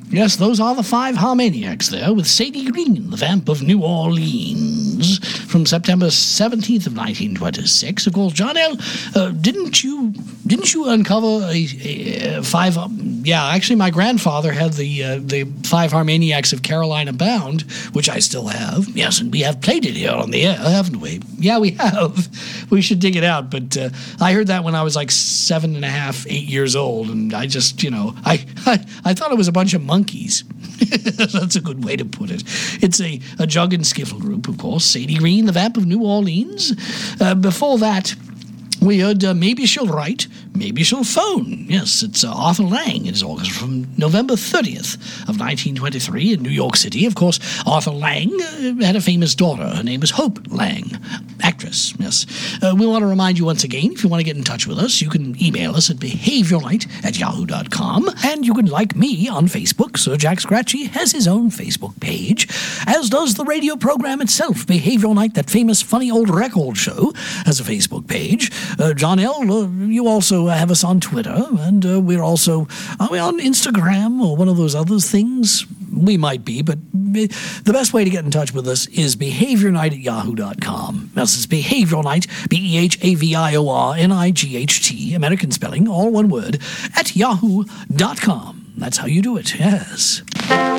Yes, those are the Five Harmoniacs there, with Sadie Green, the Vamp of New Orleans, from September 17th of 1926. Of course, John L., didn't you uncover a five... actually, my grandfather had the Five Harmoniacs of Carolina Bound, which I still have. Yes, and we have played it here on the air, haven't we? Yeah, we have. We should dig it out, but I heard that when I was like 7.5, 8 years old, and I just, I thought it was a bunch of monkeys. That's a good way to put it. It's a jug and skiffle group, of course. Sadie Green, the Vamp of New Orleans. Before that, we heard Maybe She'll Write, Maybe She'll Phone. Yes, it's Arthur Lang. It is August from November 30th of 1923 in New York City. Of course, Arthur Lang had a famous daughter. Her name was Hope Lang, actress, yes. We want to remind you once again, if you want to get in touch with us, you can email us at behaviornight@yahoo.com, and you can like me on Facebook. Sir Jack Scratchy has his own Facebook page, as does the radio program itself. Behavioral Night, that famous funny old record show, has a Facebook page. John L., you also have us on Twitter, and we're also, are we on Instagram or one of those other things? We might be, but the best way to get in touch with us is behaviornight@yahoo.com. That's Behavioral Night, BehaviorNight, American spelling, all one word, at yahoo.com. That's how you do it, yes.